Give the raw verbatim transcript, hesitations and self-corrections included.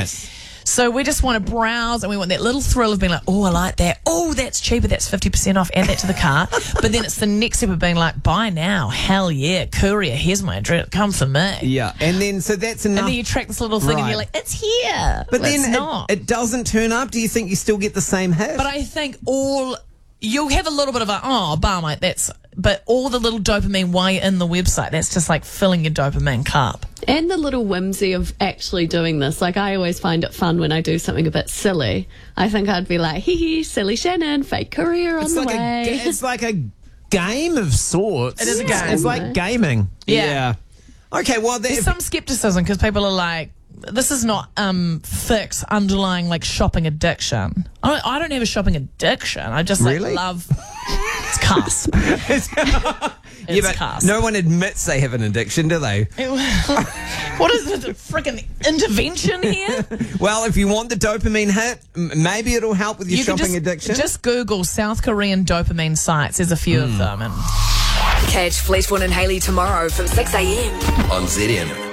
Right. So we just want to browse and we want that little thrill of being like, oh, I like that. Oh, that's cheaper. That's fifty percent off. Add that to the cart. But then it's the next step of being like, buy now. Hell yeah. Courier, here's my address. Come for me. Yeah. And then, so that's enough. And then you track this little thing Right. and you're like, it's here. But Well, then it's it, not. it doesn't turn up. Do you think you still get the same hit? But I think all... You'll have a little bit of a, oh, bummer, that's... But all the little dopamine while you're in the website, that's just like filling your dopamine cup. And the little whimsy of actually doing this. Like, I always find it fun when I do something a bit silly. I think I'd be like, hee hee, silly Shannon, fake courier on it's the like way. A, it's like a game of sorts. It is a It's- game. It's like gaming. Yeah. Okay, well, There's if, some skepticism because people are like, this is not um, fixed underlying like shopping addiction. I don't, I don't have a shopping addiction. I just like Really? love. It's cusp. It's yeah, but cusp. no one admits they have an addiction, do they? What is the freaking intervention here? Well, if you want the dopamine hit, m- maybe it'll help with your You can shopping just, addiction. just Google South Korean dopamine sites. There's a few of them. And Catch Fleetwood and Hayley tomorrow from six a.m. on Z M.